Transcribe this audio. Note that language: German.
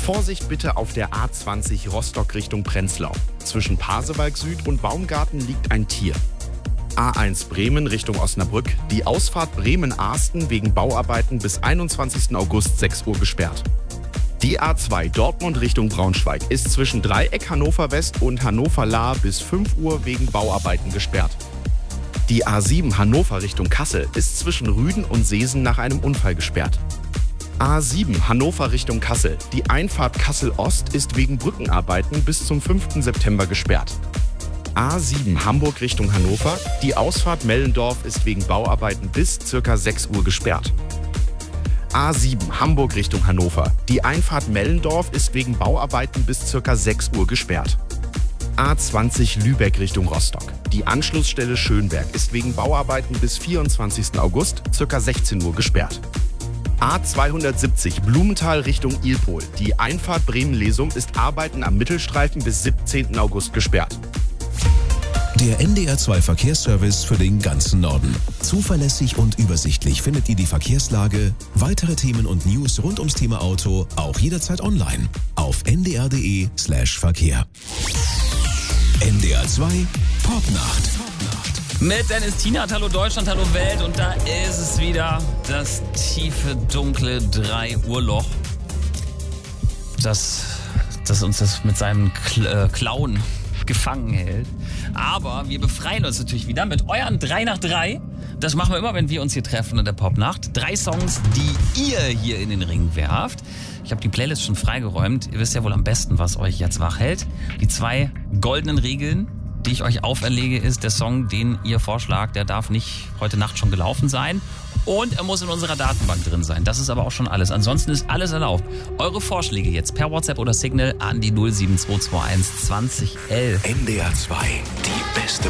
Vorsicht bitte auf der A20 Rostock Richtung Prenzlau. Zwischen Pasewalk Süd und Baumgarten liegt ein Tier. A1 Bremen Richtung Osnabrück. Die Ausfahrt Bremen-Arsten wegen Bauarbeiten bis 21. August 6 Uhr gesperrt. Die A2 Dortmund Richtung Braunschweig ist zwischen Dreieck Hannover West und Hannover-Lahr bis 5 Uhr wegen Bauarbeiten gesperrt. Die A7 Hannover Richtung Kassel ist zwischen Rüden und Seesen nach einem Unfall gesperrt. A7 Hannover Richtung Kassel. Die Einfahrt Kassel-Ost ist wegen Brückenarbeiten bis zum 5. September gesperrt. A7 Hamburg Richtung Hannover. Die Ausfahrt Mellendorf ist wegen Bauarbeiten bis ca. 6 Uhr gesperrt. A7 Hamburg Richtung Hannover. Die Einfahrt Mellendorf ist wegen Bauarbeiten bis ca. 6 Uhr gesperrt. A20 Lübeck Richtung Rostock. Die Anschlussstelle Schönberg ist wegen Bauarbeiten bis 24. August ca. 16 Uhr gesperrt. A270 Blumenthal Richtung Ilpol. Die Einfahrt Bremen-Lesum ist Arbeiten am Mittelstreifen bis 17. August gesperrt. Der NDR2 Verkehrsservice für den ganzen Norden. Zuverlässig und übersichtlich findet ihr die Verkehrslage, weitere Themen und News rund ums Thema Auto auch jederzeit online auf ndr.de/Verkehr. NDR2 Popnacht. Mit Dennis Tienert, hallo Deutschland, hallo Welt, und da ist es wieder, das tiefe, dunkle 3 Uhr Loch, das uns das mit seinen Klauen gefangen hält. Aber wir befreien uns natürlich wieder mit euren 3 nach 3. Das machen wir immer, wenn wir uns hier treffen in der Popnacht. 3 Songs, die ihr hier in den Ring werft. Ich habe die Playlist schon freigeräumt. Ihr wisst ja wohl am besten, was euch jetzt wach hält. Die 2 goldenen Regeln, die ich euch auferlege, ist: der Song, den ihr vorschlagt, der darf nicht heute Nacht schon gelaufen sein. Und er muss in unserer Datenbank drin sein. Das ist aber auch schon alles. Ansonsten ist alles erlaubt. Eure Vorschläge jetzt per WhatsApp oder Signal an die 07221 2011. NDR2, die beste